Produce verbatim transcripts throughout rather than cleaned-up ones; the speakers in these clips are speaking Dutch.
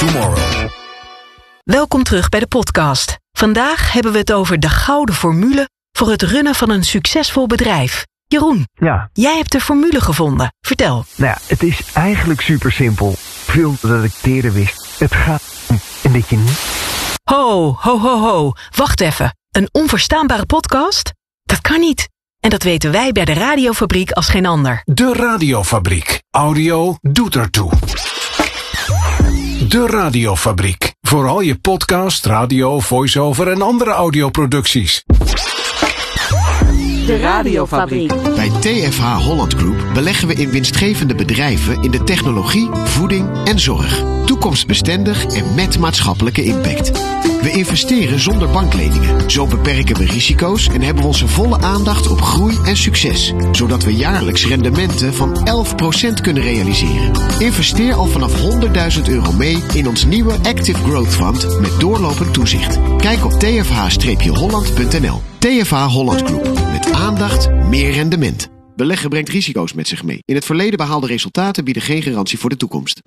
tomorrow. Welkom terug bij de podcast. Vandaag hebben we het over de gouden formule voor het runnen van een succesvol bedrijf. Jeroen, ja. Jij hebt de formule gevonden. Vertel. Nou ja, het is eigenlijk super simpel. Veel dat ik het eerder wist. Het gaat om een beetje niet. Ho, ho, ho, ho. Wacht even. Een onverstaanbare podcast? Dat kan niet. En dat weten wij bij de Radiofabriek als geen ander. De Radiofabriek. Audio doet ertoe. De Radiofabriek. Voor al je podcast, radio, voice-over en andere audioproducties. De Radiofabriek. Bij T F H Holland Group beleggen we in winstgevende bedrijven in de technologie, voeding en zorg. Toekomstbestendig en met maatschappelijke impact. We investeren zonder bankleningen. Zo beperken we risico's en hebben we onze volle aandacht op groei en succes. Zodat we jaarlijks rendementen van elf procent kunnen realiseren. Investeer al vanaf honderdduizend euro mee in ons nieuwe Active Growth Fund met doorlopend toezicht. Kijk op t f h holland punt n l. T F H Holland Group. Met aandacht, meer rendement. Beleggen brengt risico's met zich mee. In het verleden behaalde resultaten bieden geen garantie voor de toekomst.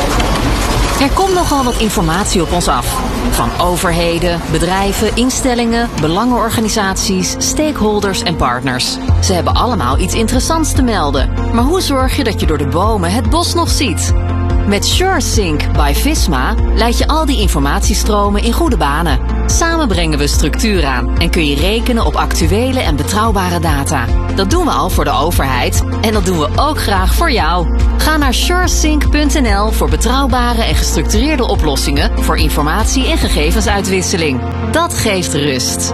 Er komt nogal wat informatie op ons af. Van overheden, bedrijven, instellingen, belangenorganisaties, stakeholders en partners. Ze hebben allemaal iets interessants te melden. Maar hoe zorg je dat je door de bomen het bos nog ziet? Met SureSync by Visma leid je al die informatiestromen in goede banen. Samen brengen we structuur aan en kun je rekenen op actuele en betrouwbare data. Dat doen we al voor de overheid en dat doen we ook graag voor jou. Ga naar suresync punt n l voor betrouwbare en gestructureerde oplossingen voor informatie- en gegevensuitwisseling. Dat geeft rust.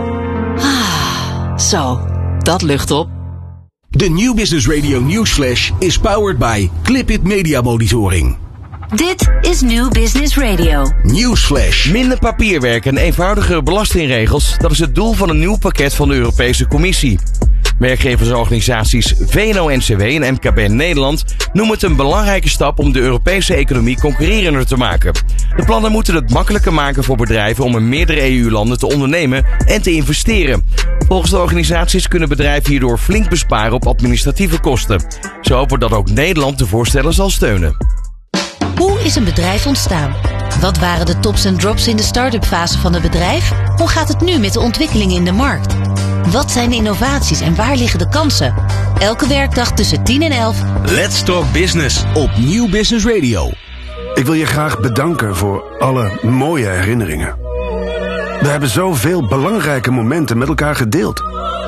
Ah, zo, dat lucht op. De Nieuw Business Radio Newsflash is powered by Clipit Media Monitoring. Dit is New Business Radio. Newsflash. Minder papierwerk en eenvoudigere belastingregels, dat is het doel van een nieuw pakket van de Europese Commissie. Werkgeversorganisaties V N O N C W en M K B Nederland noemen het een belangrijke stap om de Europese economie concurrerender te maken. De plannen moeten het makkelijker maken voor bedrijven om in meerdere E U-landen te ondernemen en te investeren. Volgens de organisaties kunnen bedrijven hierdoor flink besparen op administratieve kosten. Ze hopen dat ook Nederland de voorstellen zal steunen. Hoe is een bedrijf ontstaan? Wat waren de tops en drops in de start-up fase van het bedrijf? Hoe gaat het nu met de ontwikkelingen in de markt? Wat zijn de innovaties en waar liggen de kansen? Elke werkdag tussen tien en elf. Let's Talk Business op Nieuw Business Radio. Ik wil je graag bedanken voor alle mooie herinneringen. We hebben zoveel belangrijke momenten met elkaar gedeeld.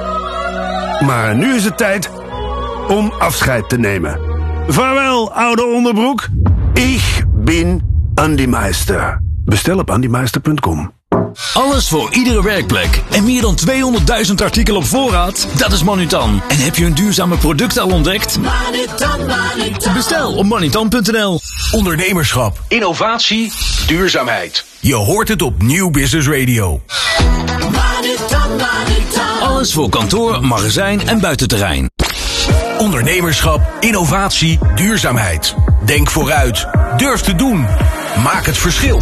Maar nu is het tijd om afscheid te nemen. Vaarwel, oude onderbroek. Ik ben Andy Meister. Bestel op andy meister punt com. Alles voor iedere werkplek. En meer dan tweehonderdduizend artikelen op voorraad? Dat is Manutan. En heb je een duurzame product al ontdekt? Manutan, Manutan. Bestel op manutan punt n l. Ondernemerschap, innovatie, duurzaamheid. Je hoort het op Nieuw Business Radio. Manutan, Manutan. Alles voor kantoor, magazijn en buitenterrein. Ondernemerschap, innovatie, duurzaamheid. Denk vooruit. Durf te doen. Maak het verschil.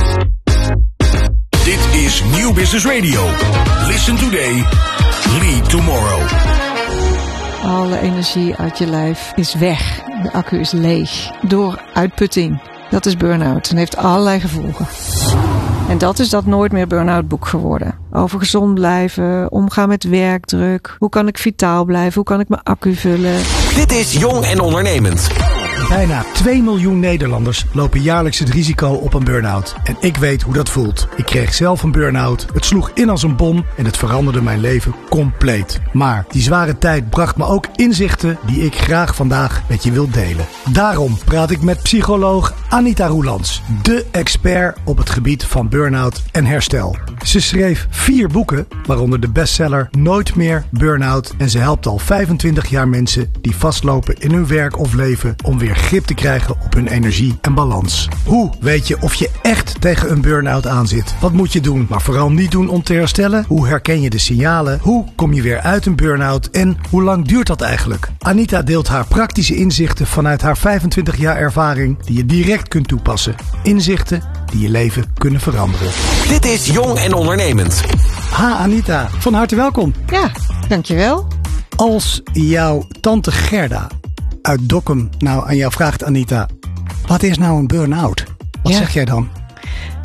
Dit is Nieuw Business Radio. Listen today. Lead tomorrow. Alle energie uit je lijf is weg. De accu is leeg. Door uitputting. Dat is burn-out en heeft allerlei gevolgen. En dat is dat Nooit meer Burn-out boek geworden. Over gezond blijven, omgaan met werkdruk. Hoe kan ik vitaal blijven? Hoe kan ik mijn accu vullen? Dit is Jong en Ondernemend. Bijna twee miljoen Nederlanders lopen jaarlijks het risico op een burn-out. En ik weet hoe dat voelt. Ik kreeg zelf een burn-out. Het sloeg in als een bom en het veranderde mijn leven compleet. Maar die zware tijd bracht me ook inzichten die ik graag vandaag met je wil delen. Daarom praat ik met psycholoog Anita Roelands, de expert op het gebied van burn-out en herstel. Ze schreef vier boeken, waaronder de bestseller Nooit meer Burn-out. En ze helpt al vijfentwintig jaar mensen die vastlopen in hun werk of leven om weer grip te krijgen op hun energie en balans. Hoe weet je of je echt tegen een burn-out aan zit? Wat moet je doen, maar vooral niet doen om te herstellen? Hoe herken je de signalen? Hoe kom je weer uit een burn-out? En hoe lang duurt dat eigenlijk? Anita deelt haar praktische inzichten vanuit haar vijfentwintig jaar ervaring die je direct kunt toepassen. Inzichten die je leven kunnen veranderen. Dit is Jong en Ondernemend. Ha Anita, van harte welkom. Ja, dankjewel. Als jouw tante Gerda uit Dokkum nou aan jou vraagt, Anita, wat is nou een burn-out? Wat ja. zeg jij dan?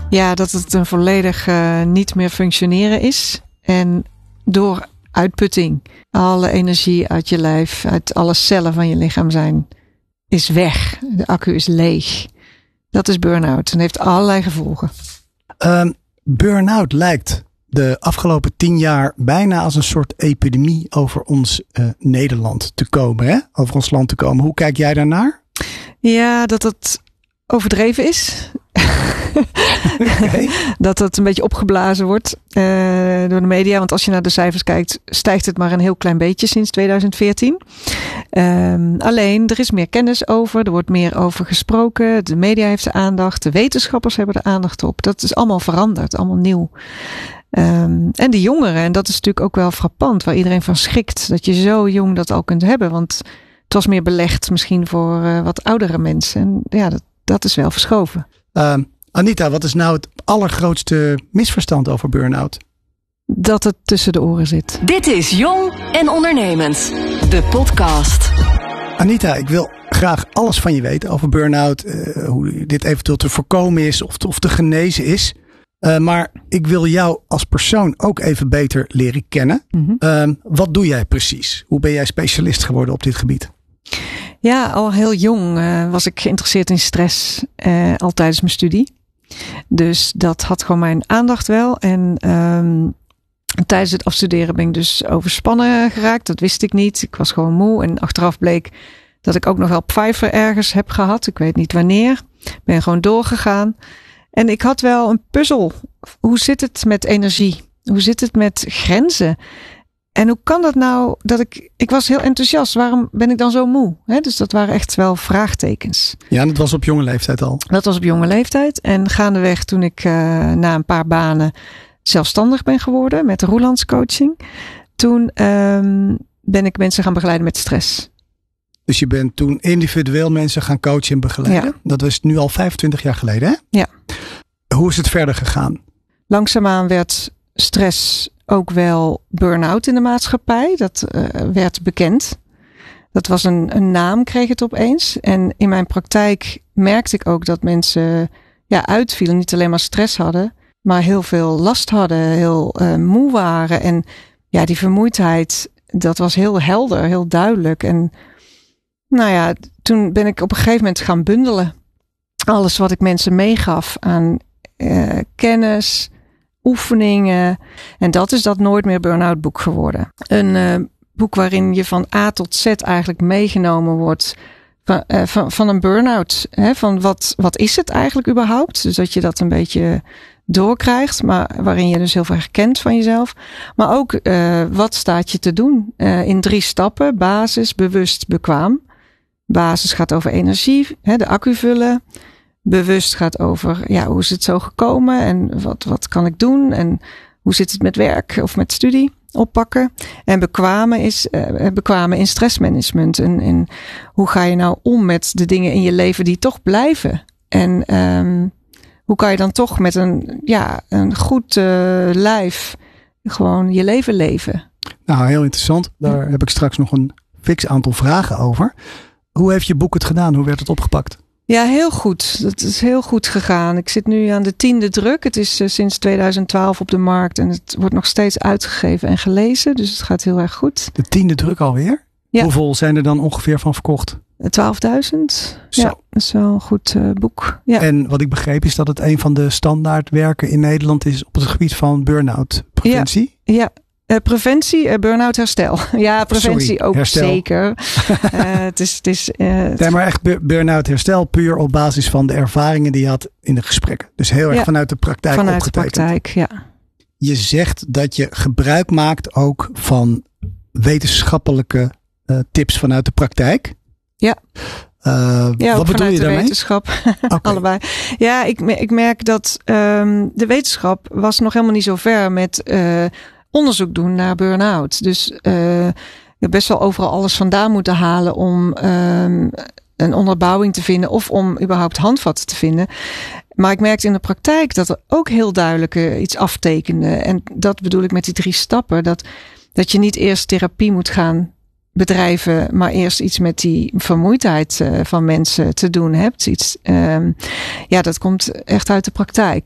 Ja, dat het een volledig uh, niet meer functioneren is. En door uitputting, alle energie uit je lijf, uit alle cellen van je lichaam zijn, is weg. De accu is leeg. Dat is burn-out en heeft allerlei gevolgen. Um, burn-out lijkt de afgelopen tien jaar bijna als een soort epidemie over ons uh, Nederland te komen. Hè? Over ons land te komen. Hoe kijk jij daarnaar? Ja, dat het overdreven is. Okay. Dat het een beetje opgeblazen wordt uh, door de media. Want als je naar de cijfers kijkt, stijgt het maar een heel klein beetje sinds twintig veertien. Um, alleen, er is meer kennis over. Er wordt meer over gesproken. De media heeft de aandacht. De wetenschappers hebben er aandacht op. Dat is allemaal veranderd. Allemaal nieuw. Um, en de jongeren. En dat is natuurlijk ook wel frappant. Waar iedereen van schrikt. Dat je zo jong dat al kunt hebben. Want het was meer belegd misschien voor uh, wat oudere mensen. En ja, dat, dat is wel verschoven. Um. Anita, wat is nou het allergrootste misverstand over burn-out? Dat het tussen de oren zit. Dit is Jong en Ondernemend, de podcast. Anita, ik wil graag alles van je weten over burn-out. Uh, hoe dit eventueel te voorkomen is of te, of te genezen is. Uh, maar ik wil jou als persoon ook even beter leren kennen. Mm-hmm. Uh, wat doe jij precies? Hoe ben jij specialist geworden op dit gebied? Ja, al heel jong uh, was ik geïnteresseerd in stress. Uh, al tijdens mijn studie. Dus dat had gewoon mijn aandacht wel. En um, tijdens het afstuderen ben ik dus overspannen geraakt. Dat wist ik niet. Ik was gewoon moe. En achteraf bleek dat ik ook nog wel pfeifer ergens heb gehad. Ik weet niet wanneer. Ik ben gewoon doorgegaan. En ik had wel een puzzel. Hoe zit het met energie? Hoe zit het met grenzen? En hoe kan dat nou dat ik... Ik was heel enthousiast. Waarom ben ik dan zo moe? He, dus dat waren echt wel vraagtekens. Ja, en dat was op jonge leeftijd al. Dat was op jonge leeftijd. En gaandeweg toen ik uh, na een paar banen zelfstandig ben geworden met roelandscoaching. Toen um, ben ik mensen gaan begeleiden met stress. Dus je bent toen individueel mensen gaan coachen en begeleiden. Ja. Dat was nu al vijfentwintig jaar geleden, hè? Ja. Hoe is het verder gegaan? Langzaamaan werd stress ook wel burn-out in de maatschappij. Dat uh, werd bekend. Dat was een, een naam, kreeg het opeens. En in mijn praktijk merkte ik ook dat mensen ja, uitvielen. Niet alleen maar stress hadden, maar heel veel last hadden. Heel uh, moe waren. En ja, die vermoeidheid, dat was heel helder, heel duidelijk. En nou ja, toen ben ik op een gegeven moment gaan bundelen. Alles wat ik mensen meegaf aan uh, kennis, oefeningen. En dat is dat Nooit meer Burn-out boek geworden. Een uh, boek waarin je van A tot Z eigenlijk meegenomen wordt van, uh, van, van een burn-out. Hè? Van wat, wat is het eigenlijk überhaupt? Dus dat je dat een beetje doorkrijgt. Maar waarin je dus heel veel herkent van jezelf. Maar ook uh, wat staat je te doen? Uh, in drie stappen. Basis, bewust, bekwaam. Basis gaat over energie. Hè, de accu vullen. Bewust gaat over, ja, hoe is het zo gekomen en wat, wat kan ik doen en hoe zit het met werk of met studie oppakken. En bekwamen is uh, bekwamen in stressmanagement en, en hoe ga je nou om met de dingen in je leven die toch blijven. En um, hoe kan je dan toch met een, ja, een goed uh, lijf gewoon je leven leven. Nou, heel interessant. Daar ja. heb ik straks nog een fix aantal vragen over. Hoe heeft je boek het gedaan? Hoe werd het opgepakt? Ja, heel goed. Dat is heel goed gegaan. Ik zit nu aan de tiende druk. Het is uh, sinds tweeduizend twaalf op de markt en het wordt nog steeds uitgegeven en gelezen. Dus het gaat heel erg goed. De tiende druk alweer? Ja. Hoeveel zijn er dan ongeveer van verkocht? twaalfduizend. Ja, dat is wel een goed uh, boek. Ja. En wat ik begreep is dat het een van de standaardwerken in Nederland is op het gebied van burn-out preventie. Ja, ja. Uh, preventie, uh, burn-out herstel. Ja, preventie Sorry, ook herstel. Zeker. uh, het is, het is, uh, het... Nee, maar echt burn-out herstel puur op basis van de ervaringen die je had in de gesprekken. Dus heel erg ja, vanuit de praktijk vanuit opgetekend. Vanuit de praktijk, ja. Je zegt dat je gebruik maakt ook van wetenschappelijke uh, tips vanuit de praktijk. Ja. Uh, ja, wat bedoel je de daarmee? Wetenschap. Okay. Allebei. Ja, ik, ik merk dat um, de wetenschap was nog helemaal niet zo ver met uh, onderzoek doen naar burn-out. Dus uh, je hebt best wel overal alles vandaan moeten halen om um, een onderbouwing te vinden of om überhaupt handvatten te vinden. Maar ik merkte in de praktijk dat er ook heel duidelijk uh, iets aftekende. En dat bedoel ik met die drie stappen. Dat, dat je niet eerst therapie moet gaan bedrijven, maar eerst iets met die vermoeidheid uh, van mensen te doen hebt. Iets, um, ja, dat komt echt uit de praktijk.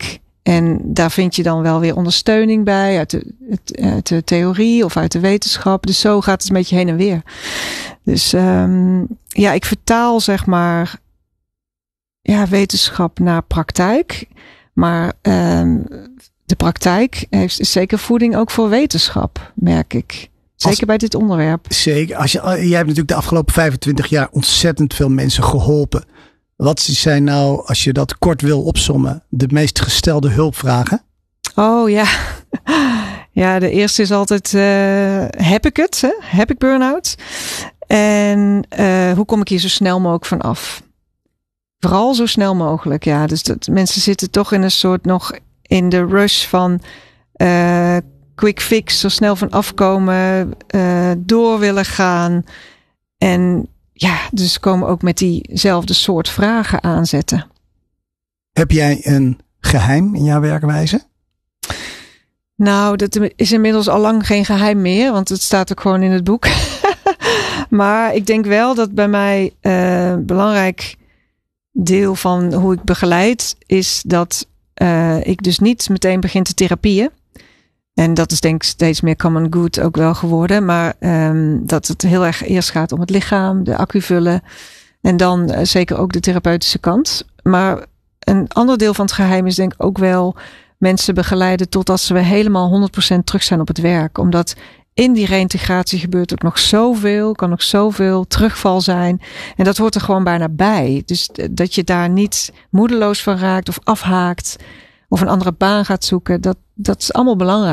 En daar vind je dan wel weer ondersteuning bij uit de, uit de theorie of uit de wetenschap. Dus zo gaat het een beetje heen en weer. Dus um, ja, ik vertaal zeg maar ja, wetenschap naar praktijk. Maar um, de praktijk heeft is zeker voeding ook voor wetenschap, merk ik. Zeker als, bij dit onderwerp. Zeker. Als je, jij hebt natuurlijk de afgelopen vijfentwintig jaar ontzettend veel mensen geholpen. Wat zijn nou, als je dat kort wil opsommen, de meest gestelde hulpvragen? Oh ja. Ja, de eerste is altijd, uh, heb ik het? Hè? Heb ik burn-out? En uh, hoe kom ik hier zo snel mogelijk van af? Vooral zo snel mogelijk, ja. Dus dat, mensen zitten toch in een soort nog in de rush van uh, quick fix, zo snel van afkomen, uh, door willen gaan. En ja, dus komen ook met diezelfde soort vragen aanzetten. Heb jij een geheim in jouw werkwijze? Nou, dat is inmiddels al lang geen geheim meer, want het staat ook gewoon in het boek. Maar ik denk wel dat bij mij uh, belangrijk deel van hoe ik begeleid is dat uh, ik dus niet meteen begin te therapieën. En dat is denk ik steeds meer common good ook wel geworden. Maar um, dat het heel erg eerst gaat om het lichaam, de accu vullen. En dan uh, zeker ook de therapeutische kant. Maar een ander deel van het geheim is denk ik ook wel mensen begeleiden totdat ze weer helemaal honderd procent terug zijn op het werk. Omdat in die reïntegratie gebeurt ook nog zoveel, kan nog zoveel terugval zijn. En dat hoort er gewoon bijna bij. Dus dat je daar niet moedeloos van raakt of afhaakt of een andere baan gaat zoeken. Dat, dat is allemaal belangrijk.